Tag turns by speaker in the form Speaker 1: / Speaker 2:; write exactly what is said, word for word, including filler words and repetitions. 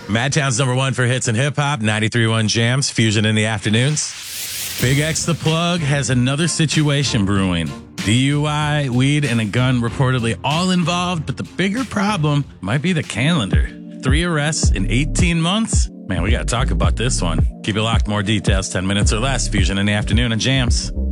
Speaker 1: Madtown's number one for hits and hip hop, ninety-three point one Jams, Fusion in the afternoons. Big X the Plug has another situation brewing. D U I, weed, and a gun reportedly all involved, but the bigger problem might be the calendar. Three arrests in eighteen months? Man, we got to talk about this one. Keep it locked. More details, ten minutes or less. Fusion in the afternoon on Jams.